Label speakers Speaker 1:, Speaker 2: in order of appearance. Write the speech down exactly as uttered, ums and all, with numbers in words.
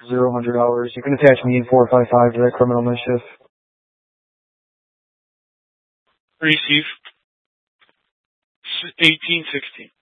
Speaker 1: zero hundred hours. You can attach me in four five five to that criminal mischief.
Speaker 2: Receive. eighteen sixteen.